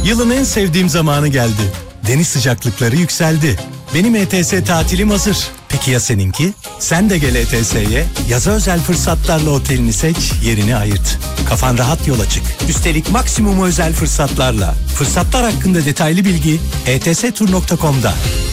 Yılın en sevdiğim zamanı geldi. Deniz sıcaklıkları yükseldi. Benim ETS tatilim hazır. Peki ya seninki? Sen de gel ETS'ye. Yaza özel fırsatlarla otelini seç, yerini ayırt. Kafan rahat yola çık. Üstelik maksimum özel fırsatlarla. Fırsatlar hakkında detaylı bilgi etstur.com'da.